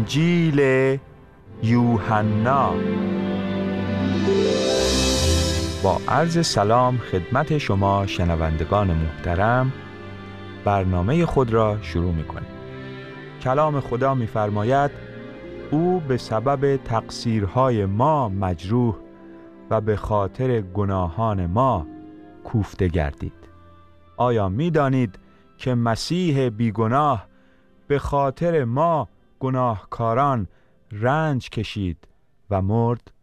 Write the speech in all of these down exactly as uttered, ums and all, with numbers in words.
انجیل یوحنا. با عرض سلام خدمت شما شنوندگان محترم، برنامه خود را شروع می‌کنیم. کلام خدا می‌فرماید او به سبب تقصیرهای ما مجروح و به خاطر گناهان ما کوفته گردید. آیا می‌دانید که مسیح بیگناه به خاطر ما گناهکاران رنج کشید و مرد؟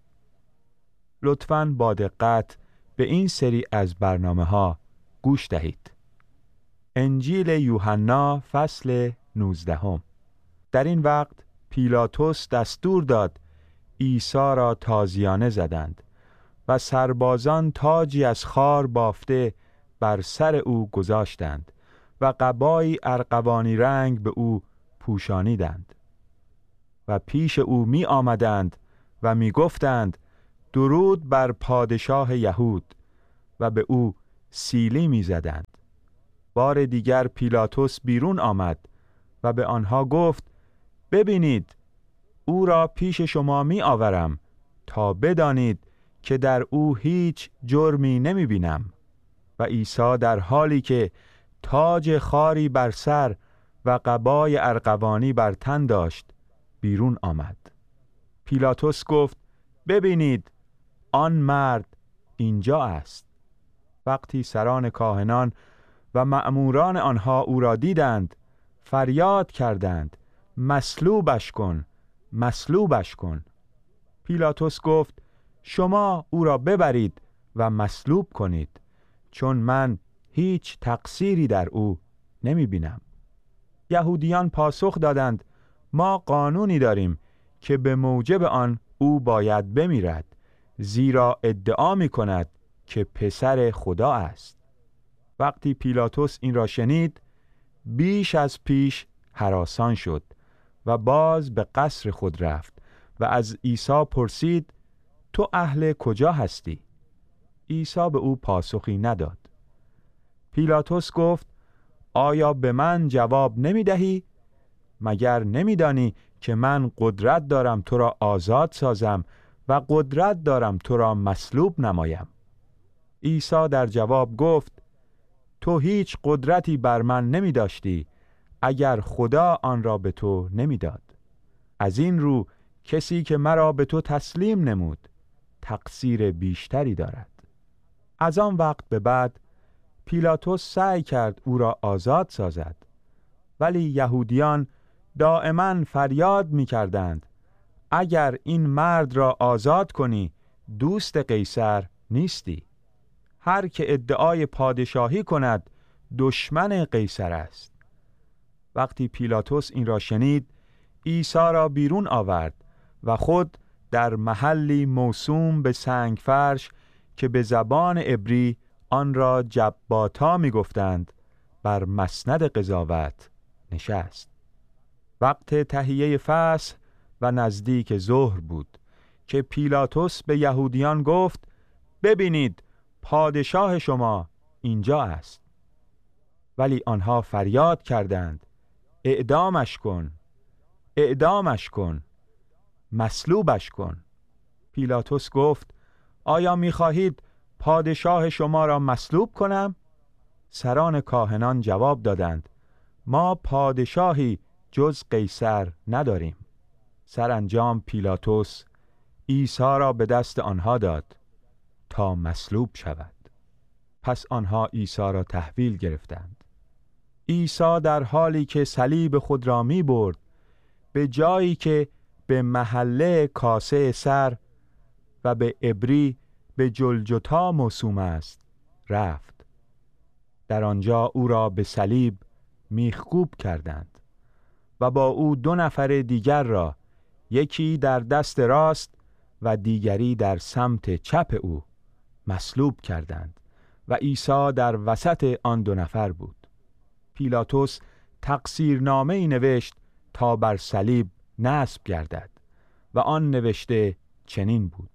لطفاً با دقت به این سری از برنامه‌ها گوش دهید. انجیل یوحنا فصل نوزدهم. در این وقت پیلاطس دستور داد عیسی را تازیانه زدند و سربازان تاجی از خار بافته بر سر او گذاشتند و قبایی ارغوانی رنگ به او پوشانیدند و پیش او می آمدند و می گفتند درود بر پادشاه یهود و به او سیلی می زدند. بار دیگر پیلاطس بیرون آمد و به آنها گفت ببینید او را پیش شما می آورم تا بدانید که در او هیچ جرمی نمی بینم. و عیسی در حالی که تاج خاری بر سر و قبای ارغوانی بر تن داشت بیرون آمد. پیلاطس گفت ببینید آن مرد اینجا است. وقتی سران کاهنان و مأموران آنها او را دیدند فریاد کردند مصلوبش کن، مصلوبش کن. پیلاطس گفت شما او را ببرید و مصلوب کنید، چون من هیچ تقصیری در او نمی بینم. یهودیان پاسخ دادند ما قانونی داریم که به موجب آن او باید بمیرد، زیرا ادعا می کند که پسر خدا است. وقتی پیلاطس این را شنید بیش از پیش هراسان شد و باز به قصر خود رفت و از عیسی پرسید تو اهل کجا هستی؟ عیسی به او پاسخی نداد. پیلاطس گفت آیا به من جواب نمی دهی؟ مگر نمی دانی که من قدرت دارم تو را آزاد سازم و قدرت دارم تو را مصلوب نمایم؟ عیسی در جواب گفت تو هیچ قدرتی بر من نمی داشتی اگر خدا آن را به تو نمی داد. از این رو کسی که مرا به تو تسلیم نمود تقصیر بیشتری دارد. از آن وقت به بعد پیلاطس سعی کرد او را آزاد سازد، ولی یهودیان دائما فریاد می کردند اگر این مرد را آزاد کنی دوست قیصر نیستی. هر که ادعای پادشاهی کند دشمن قیصر است. وقتی پیلاطس این را شنید عیسی را بیرون آورد و خود در محلی موسوم به سنگ فرش که به زبان عبری آن را جباتا می گفتند بر مسند قضاوت نشست. وقت تهیه فصح و نزدیک ظهر بود که پیلاطس به یهودیان گفت ببینید پادشاه شما اینجا است. ولی آنها فریاد کردند اعدامش کن، اعدامش کن، مصلوبش کن. پیلاطس گفت آیا می‌خواهید پادشاه شما را مصلوب کنم؟ سران کاهنان جواب دادند ما پادشاهی جز قیصر نداریم. سرانجام پیلاطس عیسی را به دست آنها داد تا مصلوب شود. پس آنها عیسی را تحویل گرفتند. عیسی در حالی که صلیب خود را می برد به جایی که به محله کاسه سر و به عبری به جلجتا موسوم است رفت. در آنجا او را به صلیب میخکوب کردند و با او دو نفر دیگر را، یکی در دست راست و دیگری در سمت چپ او، مصلوب کردند و عیسی در وسط آن دو نفر بود. پیلاطس تقصیرنامه‌ای نوشت تا بر صلیب نصب گردد و آن نوشته چنین بود: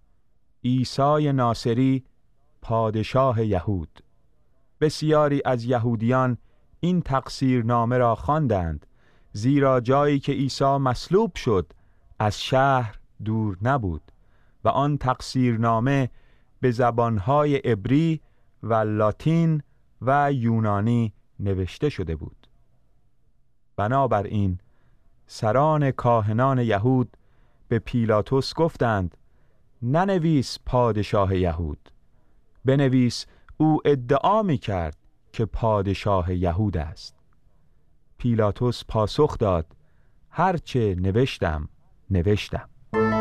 عیسی ناصری پادشاه یهود. بسیاری از یهودیان این تقصیرنامه را خواندند، زیرا جایی که عیسی مصلوب شد از شهر دور نبود و آن تقصیرنامه به زبانهای عبری و لاتین و یونانی نوشته شده بود. بنابراین سران کاهنان یهود به پیلاتوس گفتند: ننویس پادشاه یهود، بنویس او ادعا می کرد که پادشاه یهود است. پیلاتوس پاسخ داد: هرچه نوشتم نوشتم.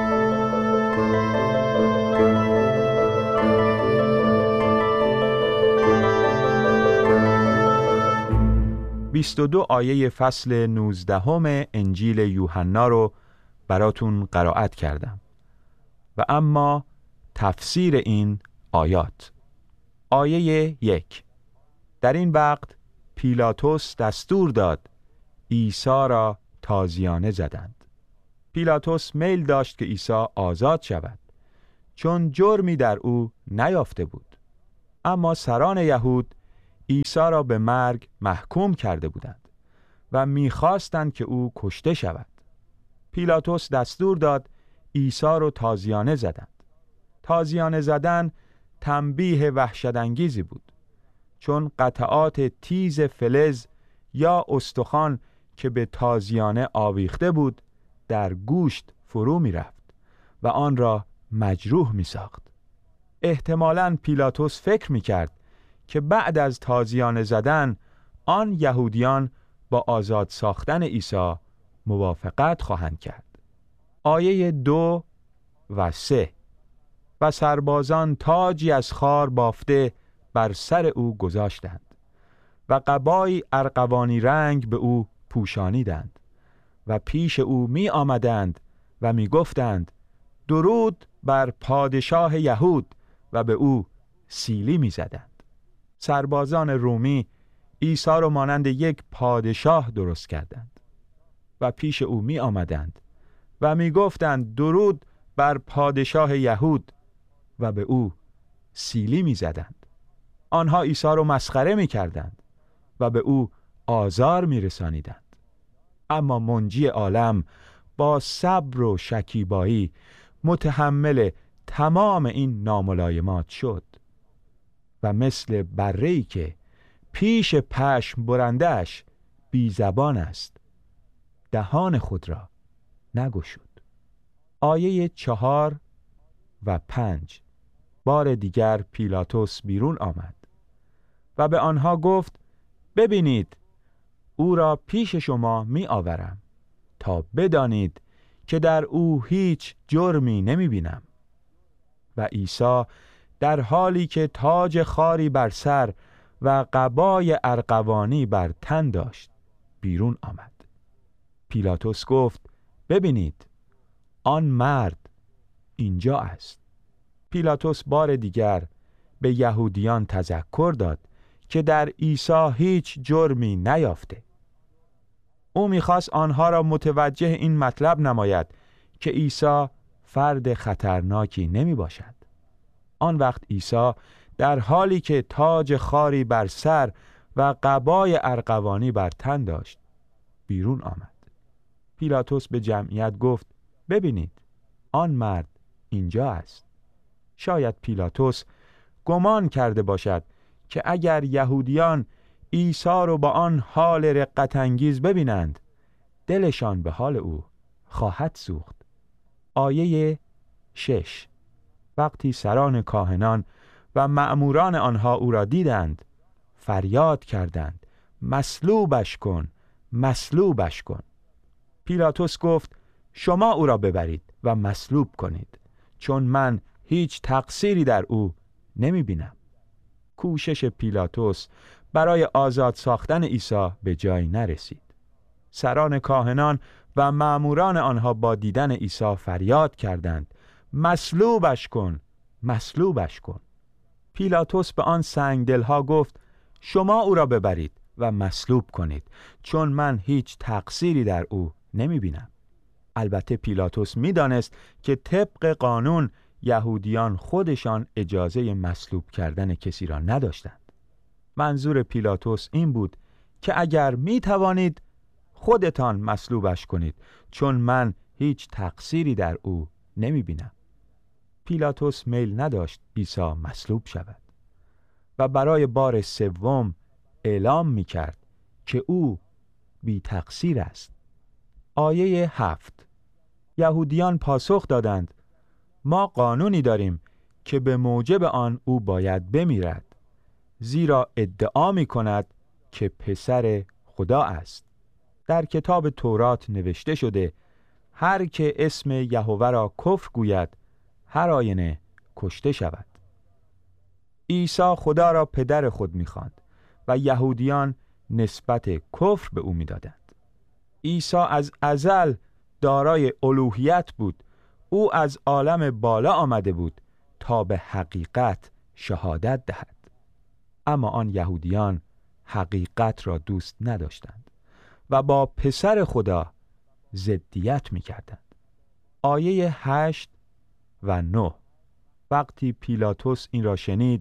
بیست و دو آیه فصل نوزدهم انجیل یوحنا رو براتون قرائت کردم و اما تفسیر این آیات. آیه یک: در این وقت پیلاتوس دستور داد عیسی را تازیانه زدند. پیلاتوس میل داشت که عیسی آزاد شود چون جرمی در او نیافته بود، اما سران یهود عیسی را به مرگ محکوم کرده بودند و می‌خواستند که او کشته شود. پیلاتوس دستور داد عیسی را تازیانه زدند. تازیانه زدن تنبیه وحشت‌انگیزی بود، چون قطعات تیز فلز یا استخوان که به تازیانه آویخته بود در گوشت فرو می رفت و آن را مجروح می ساخت. احتمالاً پیلاتوس فکر می کرد که بعد از تازیانه زدن آن یهودیان با آزاد ساختن عیسی موافقت خواهند کرد. آیه دو و سه: و سربازان تاجی از خار بافته بر سر او گذاشتند و قبایی ارغوانی رنگ به او پوشانیدند و پیش او می آمدند و می گفتند: درود بر پادشاه یهود، و به او سیلی می زدند. سربازان رومی عیسی را مانند یک پادشاه درست کردند و پیش او می آمدند و می گفتند: درود بر پادشاه یهود، و به او سیلی می زدند. آنها عیسی را مسخره می کردند و به او آزار می رسانیدند. اما منجی عالم با صبر و شکیبایی متحمل تمام این ناملایمات شد و مثل بره‌ای که پیش پشم برندش بی زبان است، دهان خود را نگشود. آیه چهار و پنج: بار دیگر پیلاتوس بیرون آمد و به آنها گفت: ببینید او را پیش شما می آورم تا بدانید که در او هیچ جرمی نمی بینم. و عیسی در حالی که تاج خاری بر سر و قبای ارغوانی بر تن داشت بیرون آمد. پیلاتوس گفت: ببینید آن مرد اینجا است. پیلاتوس بار دیگر به یهودیان تذکر داد که در عیسی هیچ جرمی نیافته. او می‌خواست آنها را متوجه این مطلب نماید که عیسی فرد خطرناکی نمی باشد. آن وقت عیسی در حالی که تاج خاری بر سر و قبای ارغوانی بر تن داشت بیرون آمد. پیلاتوس به جمعیت گفت: ببینید آن مرد اینجا است. شاید پیلاتوس گمان کرده باشد که اگر یهودیان عیسی را با آن حال رقت انگیز ببینند دلشان به حال او خواهد سوخت. آیه شش: وقتی سران کاهنان و مأموران آنها او را دیدند فریاد کردند: مصلوبش کن، مصلوبش کن. پیلاتوس گفت: شما او را ببرید و مصلوب کنید، چون من هیچ تقصیری در او نمی بینم. کوشش پیلاتوس برای آزاد ساختن عیسی به جای نرسید. سران کاهنان و مأموران آنها با دیدن عیسی فریاد کردند: مصلوبش کن، مصلوبش کن. پیلاتوس به آن سنگدلها گفت: شما او را ببرید و مصلوب کنید، چون من هیچ تقصیری در او نمی بینم. البته پیلاتوس می دانست که طبق قانون یهودیان خودشان اجازه مصلوب کردن کسی را نداشتند. منظور پیلاتوس این بود که اگر می توانید خودتان مصلوبش کنید، چون من هیچ تقصیری در او نمی بینم. پیلاتوس میل نداشت عیسی مصلوب شود و برای بار سوم اعلام می کرد که او بی تقصیر است. آیه هفت: یهودیان پاسخ دادند: ما قانونی داریم که به موجب آن او باید بمیرد، زیرا ادعا می کند که پسر خدا است. در کتاب تورات نوشته شده هر که اسم یهوه را کفر گوید هر آینه کشته شود. عیسی خدا را پدر خود می‌خواند و یهودیان نسبت کفر به او می‌دادند. عیسی از ازل دارای الوهیت بود. او از عالم بالا آمده بود تا به حقیقت شهادت دهد. اما آن یهودیان حقیقت را دوست نداشتند و با پسر خدا ضدیت می‌کردند. آیه هشت و نه: وقتی پیلاتوس این را شنید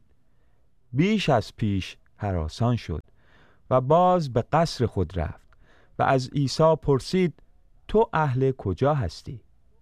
بیش از پیش هراسان شد و باز به قصر خود رفت و از عیسی پرسید: تو اهل کجا هستی؟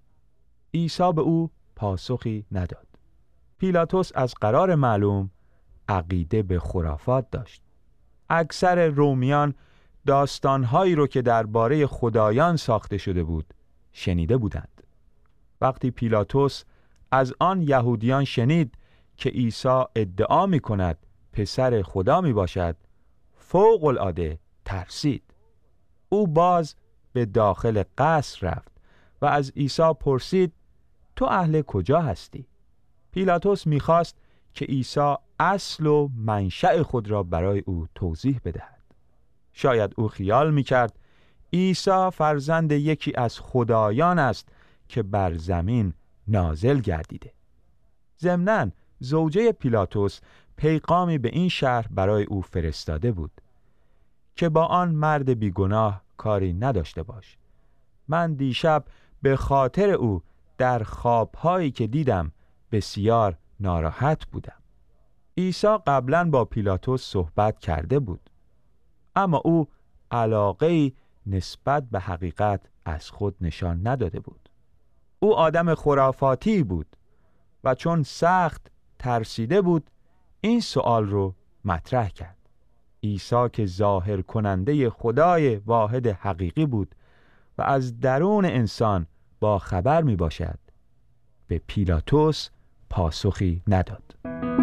عیسی به او پاسخی نداد. پیلاتوس از قرار معلوم عقیده به خرافات داشت. اکثر رومیان داستانهایی رو که درباره خدایان ساخته شده بود شنیده بودند. وقتی پیلاتوس از آن یهودیان شنید که عیسی ادعا می کند پسر خدا می باشد، فوق العاده ترسید. او باز به داخل قصر رفت و از عیسی پرسید: تو اهل کجا هستی؟ پیلاتوس می خواست که عیسی اصل و منشأ خود را برای او توضیح بدهد. شاید او خیال می کرد عیسی فرزند یکی از خدایان است که بر زمین نازل گردیده. ضمناً زوجه پیلاتوس پیغامی به این شهر برای او فرستاده بود که با آن مرد بیگناه کاری نداشته باش. من دیشب به خاطر او در خوابهایی که دیدم بسیار ناراحت بودم. عیسی قبلاً با پیلاتوس صحبت کرده بود، اما او علاقه‌ای نسبت به حقیقت از خود نشان نداده بود. او آدم خرافاتی بود و چون سخت ترسیده بود این سوال رو مطرح کرد. عیسی که ظاهر کننده خدای واحد حقیقی بود و از درون انسان با خبر می باشد، به پیلاتوس پاسخی نداد.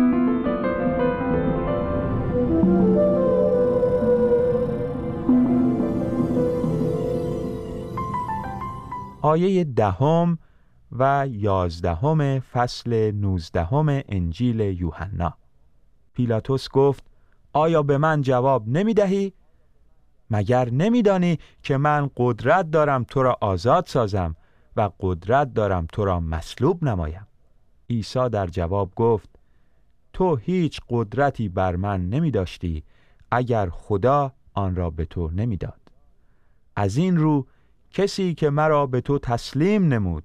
آیه دهم و یازدهم فصل نوزدهم انجیل یوحنا. پیلاتوس گفت: آیا به من جواب نمی دهی؟ مگر نمی دانی که من قدرت دارم تو را آزاد سازم و قدرت دارم تو را مصلوب نمایم؟ عیسی در جواب گفت: تو هیچ قدرتی بر من نمی داشتی اگر خدا آن را به تو نمی داد. از این رو کسی که مرا به تو تسلیم نمود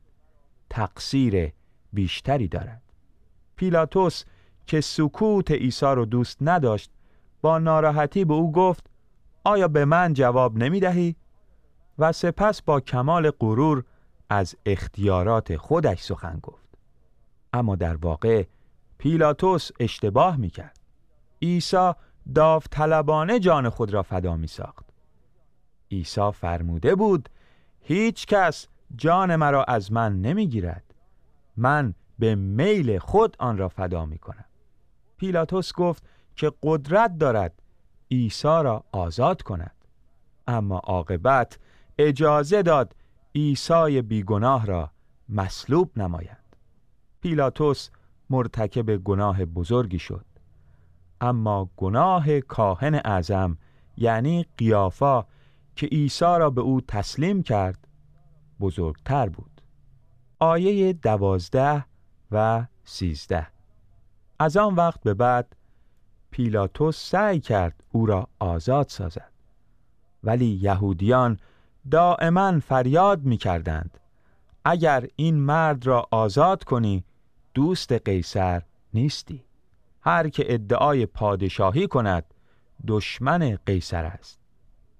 تقصیر بیشتری دارد. پیلاتوس که سکوت عیسی را دوست نداشت با ناراحتی به او گفت: آیا به من جواب نمی دهی؟ و سپس با کمال غرور از اختیارات خودش سخن گفت. اما در واقع پیلاتوس اشتباه می کرد. عیسی داوطلبانه جان خود را فدا می ساخت. عیسی فرموده بود: هیچ کس جان مرا از من نمی گیرد، من به میل خود آن را فدا می کنم. پیلاتوس گفت که قدرت دارد عیسی را آزاد کند، اما عاقبت اجازه داد عیسی بیگناه را مصلوب نمایند. پیلاتوس مرتکب گناه بزرگی شد، اما گناه کاهن اعظم یعنی قیافا که عیسی را به او تسلیم کرد بزرگتر بود. آیه دوازده و سیزده. از آن وقت به بعد پیلاتوس سعی کرد او را آزاد سازد، ولی یهودیان دائما فریاد می کردند: اگر این مرد را آزاد کنی دوست قیصر نیستی. هر که ادعای پادشاهی کند دشمن قیصر است.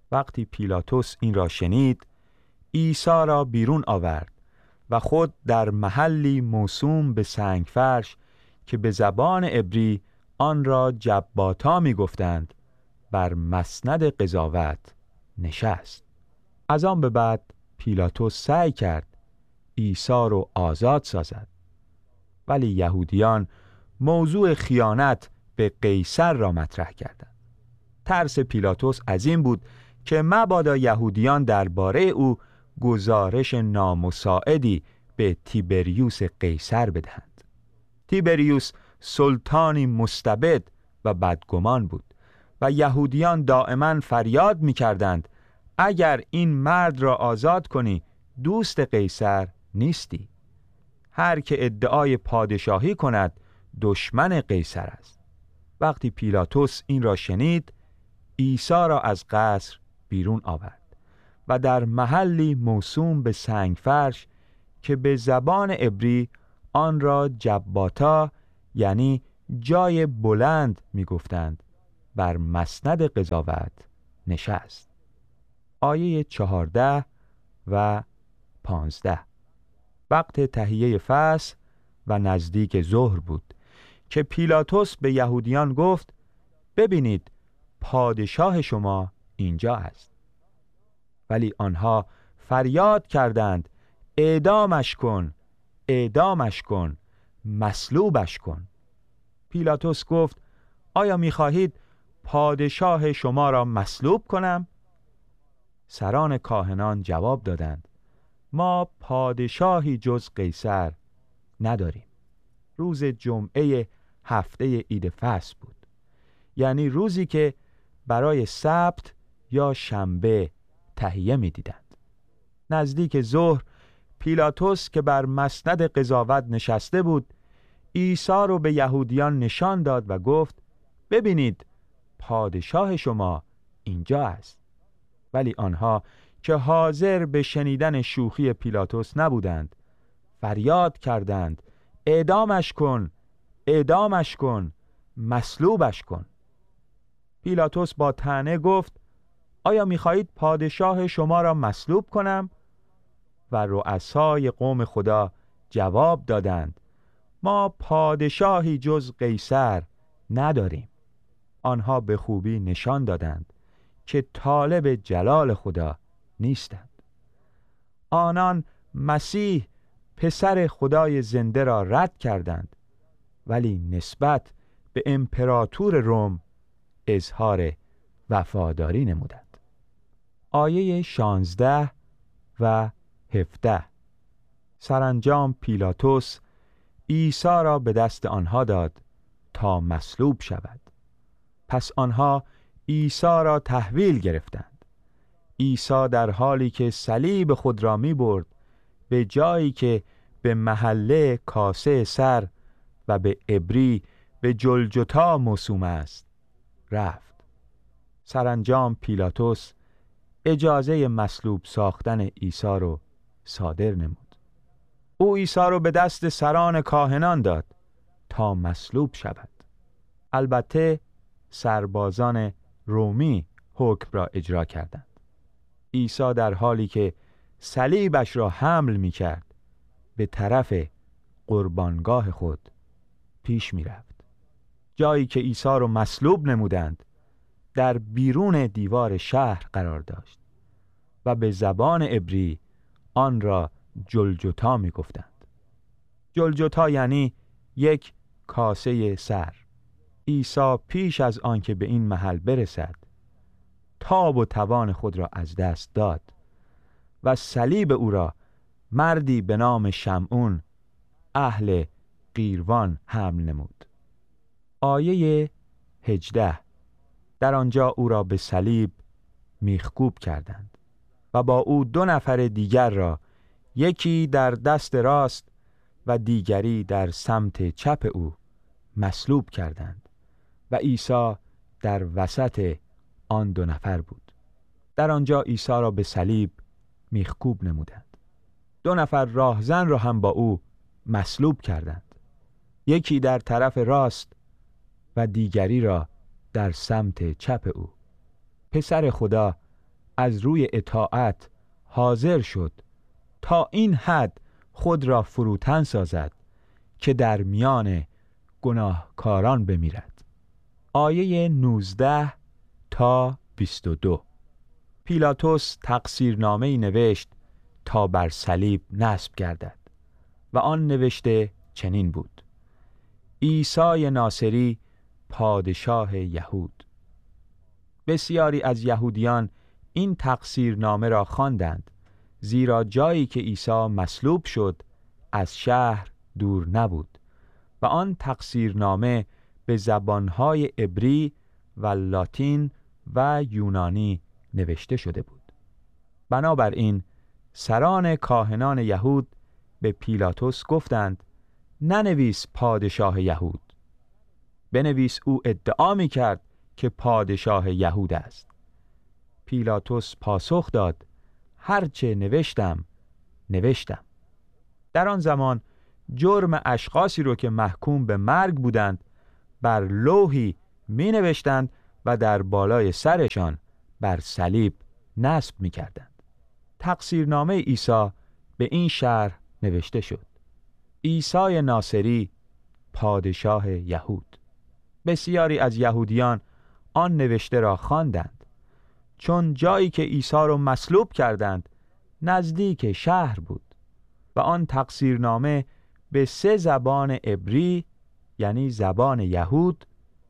وقتی پیلاطس این را شنید، عیسی را بیرون آورد و خود در محلی موسوم به سنگفرش که به زبان عبری آن را جباتا می گفتند بر مسند قضاوت نشست. از آن به بعد پیلاطس سعی کرد عیسی را آزاد سازد، ولی یهودیان موضوع خیانت به قیصر را مطرح کردند. ترس پیلاطس از این بود که مبادا یهودیان درباره او گزارش نامساعدی به تیبریوس قیصر بدهند. تیبریوس سلطانی مستبد و بدگمان بود و یهودیان دائما فریاد می کردند اگر این مرد را آزاد کنی دوست قیصر نیستی. هر که ادعای پادشاهی کند دشمن قیصر است. وقتی پیلاطس این را شنید، عیسی را از قصر بیرون آورد و در محلی موسوم به سنگفرش که به زبان عبری آن را جباتا یعنی جای بلند می گفتند بر مسند قضاوت نشست. آیه چهارده و پانزده. وقت تهیه فصل و نزدیک ظهر بود که پیلاطس به یهودیان گفت ببینید پادشاه شما اینجا است. ولی آنها فریاد کردند اعدامش کن، اعدامش کن، مصلوبش کن. پیلاطس گفت آیا می‌خواهید پادشاه شما را مصلوب کنم؟ سران کاهنان جواب دادند ما پادشاهی جز قیصر نداریم. روز جمعه هفته عید فصح بود، یعنی روزی که برای سبت یا شنبه تهیه می دیدند. نزدیک ظهر پیلاطس که بر مسند قضاوت نشسته بود عیسی رو به یهودیان نشان داد و گفت ببینید پادشاه شما اینجا است. ولی آنها که حاضر به شنیدن شوخی پیلاطس نبودند فریاد کردند اعدامش کن، اعدامش کن، مصلوبش کن. پیلاطس با طعنه گفت آیا می‌خواهید پادشاه شما را مصلوب کنم؟ و رؤسای قوم خدا جواب دادند ما پادشاهی جز قیصر نداریم. آنها به خوبی نشان دادند که طالب جلال خدا نیستند. آنان مسیح پسر خدای زنده را رد کردند، ولی نسبت به امپراتور روم اظهار وفاداری نمودند. آیه شانزده و هفده. سرانجام پیلاطس عیسی را به دست آنها داد تا مصلوب شود. پس آنها عیسی را تحویل گرفتند. عیسی در حالی که صلیب خود را می برد به جایی که به محله کاسه سر و به عبری به جلجتا موسوم است رفت. سرانجام پیلاطس اجازه مصلوب ساختن عیسی را صادر نمود. او عیسی را به دست سران کاهنان داد تا مصلوب شود. البته سربازان رومی حکم را اجرا کردند. عیسی در حالی که صلیبش را حمل می کرد به طرف قربانگاه خود پیش می رفت. جایی که عیسی را مصلوب نمودند در بیرون دیوار شهر قرار داشت و به زبان عبری آن را جلجتا می گفتند. جلجتا یعنی یک کاسه سر. عیسی پیش از آن که به این محل برسد تاب و توان خود را از دست داد و صلیب او را مردی به نام شمعون اهل قیروان حمل نمود. آیه هجده. در آنجا او را به صلیب میخکوب کردند و با او دو نفر دیگر را یکی در دست راست و دیگری در سمت چپ او مصلوب کردند و عیسی در وسط آن دو نفر بود. در آنجا عیسی را به صلیب میخکوب نمودند. دو نفر راهزن را هم با او مصلوب کردند، یکی در طرف راست و دیگری را در سمت چپ او. پسر خدا از روی اطاعت حاضر شد تا این حد خود را فروتن سازد که در میان گناهکاران بمیرد. آیه نوزده تا بیست و دو. پیلاطس تقصیرنامه‌ای نوشت تا بر صلیب نصب گردد و آن نوشته چنین بود: عیسی ناصری پادشاه یهود. بسیاری از یهودیان این تقصیرنامه را خواندند، زیرا جایی که عیسی مصلوب شد از شهر دور نبود و آن تقصیرنامه به زبانهای عبری و لاتین و یونانی نوشته شده بود. بنابراین سران کاهنان یهود به پیلاطس گفتند: ننویس پادشاه یهود، بنویس او ادعا می کرد که پادشاه یهود است. پیلاطس پاسخ داد: هرچه نوشتم نوشتم. در آن زمان جرم اشخاصی رو که محکوم به مرگ بودند بر لوحی می نوشتند و در بالای سرشان بر صلیب نصب می کردند. تقصیرنامه عیسی به این شرح نوشته شد: عیسی ناصری پادشاه یهود. بسیاری از یهودیان آن نوشته را خواندند، چون جایی که عیسی را مصلوب کردند نزدیک شهر بود و آن تقصیرنامه به سه زبان عبری یعنی زبان یهود،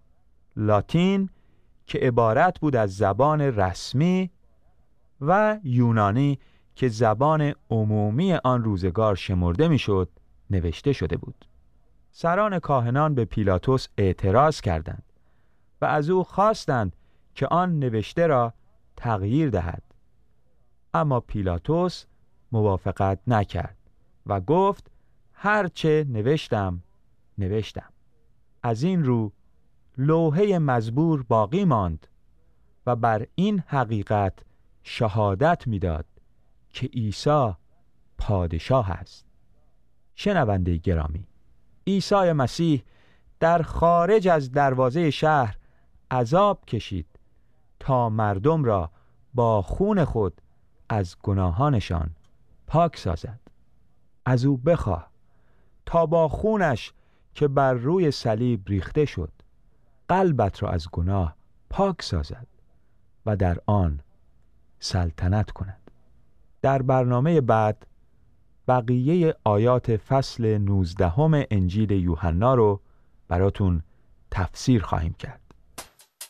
لاتین که عبارت بود از زبان رسمی و یونانی که زبان عمومی آن روزگار شمرده میشد نوشته شده بود. سران کاهنان به پیلاطس اعتراض کردند و از او خواستند که آن نوشته را تغییر دهد، اما پیلاطس موافقت نکرد و گفت: هرچه نوشتم نوشتم. از این رو لوحه مزبور باقی ماند و بر این حقیقت شهادت میداد که عیسی پادشاه است. شنونده گرامی، عیسی مسیح در خارج از دروازه شهر عذاب کشید تا مردم را با خون خود از گناهانشان پاک سازد. از او بخواه تا با خونش که بر روی صلیب ریخته شد قلبت را از گناه پاک سازد و در آن سلطنت کند. در برنامه بعد بقیه آیات فصل نوزدهم انجیل یوحنا رو براتون تفسیر خواهیم کرد.